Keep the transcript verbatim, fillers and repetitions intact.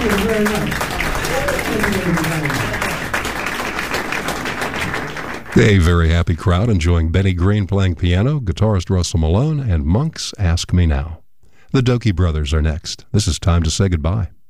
Thank you very much. Thank you very much. A very happy crowd enjoying Benny Green playing piano, guitarist Russell Malone, and Monk's Ask Me Now. The Dokie Brothers are next. This is time to say goodbye.